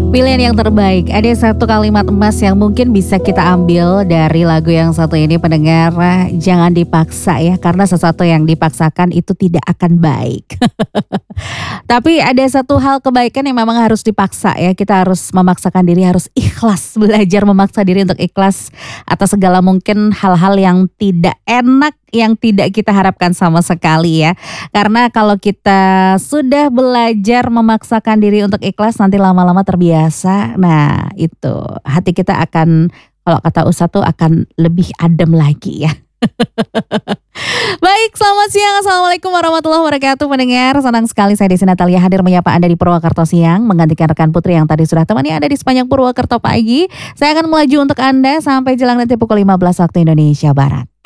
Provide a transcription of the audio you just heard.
Pilihan yang terbaik. Ada satu kalimat emas yang mungkin bisa kita ambil dari lagu yang satu ini, pendengar. Jangan dipaksa ya, karena sesuatu yang dipaksakan itu tidak akan baik. Tapi ada satu hal kebaikan yang memang harus dipaksa ya. Kita harus memaksakan diri, harus ikhlas. Belajar memaksa diri untuk ikhlas atas segala mungkin hal-hal yang tidak enak, yang tidak kita harapkan sama sekali ya. Karena kalau kita sudah belajar memaksakan diri untuk ikhlas, nanti lama-lama terbiasa. Nah itu, hati kita akan, kalau kata Ustadz tuh akan lebih adem lagi ya. Baik, selamat siang. Assalamualaikum warahmatullahi wabarakatuh pendengar. Senang sekali saya Desi Natalia hadir menyapa Anda di Purwakarta siang, menggantikan rekan Putri yang tadi sudah temani Anda di sepanjang Purwakarta pagi. Saya akan melaju untuk Anda sampai jelang nanti pukul 15 waktu Indonesia Barat.